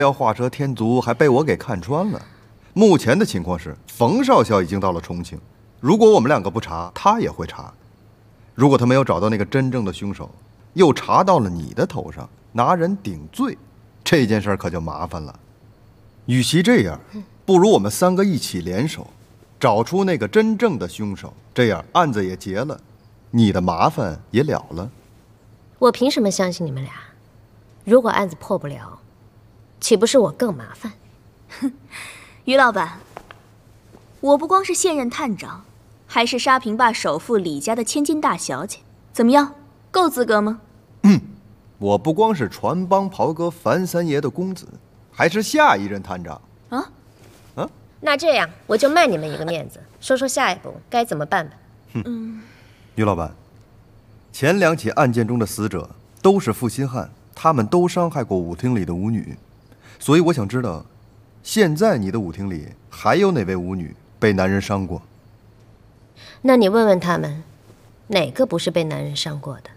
要画蛇添足，还被我给看穿了。目前的情况是，冯少校已经到了重庆，如果我们两个不查，他也会查。如果他没有找到那个真正的凶手，又查到了你的头上，拿人顶罪，这件事可就麻烦了。与其这样，不如我们3个一起联手，找出那个真正的凶手，这样案子也结了，你的麻烦也了了。 我凭什么相信你们俩？如果案子破不了，岂不是我更麻烦？ 哼，于老板，我不光是现任探长，还是沙坪坝首富李家的千金大小姐，怎么样，够资格吗？ 我不光是船帮袍哥樊三爷的公子，还是下一任探长。 那这样我就卖你们一个面子，说说下一步该怎么办吧。 于老板，前2起案件中的死者都是负心汉，他们都伤害过舞厅里的舞女，所以我想知道，现在你的舞厅里还有哪位舞女被男人伤过？ 那你问问他们，哪个不是被男人伤过的？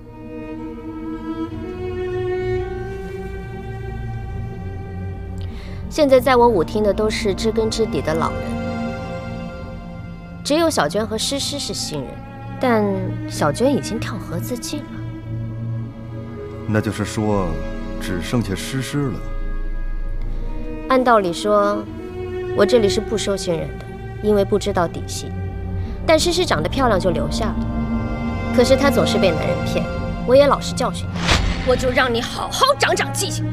现在在我舞厅的都是知根知底的老人，只有小娟和诗诗是新人，但小娟已经跳河自尽了。 那就是说，只剩下诗诗了。 按道理说，我这里是不收新人的，因为不知道底细。但诗诗长得漂亮就留下了，可是她总是被男人骗，我也老实教训她，我就让你好好长长记性。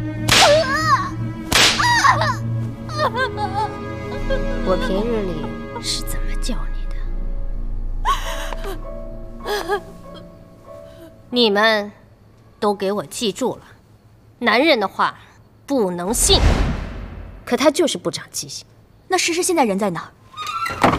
我平日里是怎么教你的？你们都给我记住了，男人的话不能信。可他就是不长记性。 那诗诗现在人在哪儿？